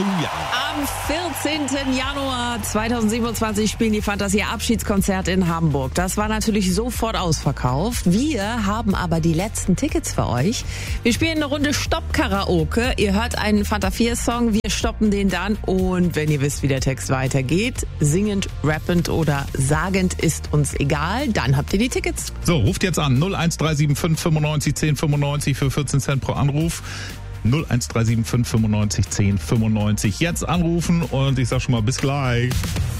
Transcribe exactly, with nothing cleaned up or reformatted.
Oh ja. Am vierzehnten Januar zweitausendsiebenundzwanzig spielen die Fantasia Abschiedskonzert in Hamburg. Das war natürlich sofort ausverkauft. Wir haben aber die letzten Tickets für euch. Wir spielen eine Runde Stopp-Karaoke. Ihr hört einen Fanta vier Song, wir stoppen den dann. Und wenn ihr wisst, wie der Text weitergeht, singend, rappend oder sagend ist uns egal, dann habt ihr die Tickets. So, ruft jetzt an null eins drei sieben fünf fünfundneunzig zehn fünfundneunzig für vierzehn Cent pro Anruf. null eins drei sieben fünf fünfundneunzig zehn fünfundneunzig. Jetzt anrufen und ich sag schon mal bis gleich.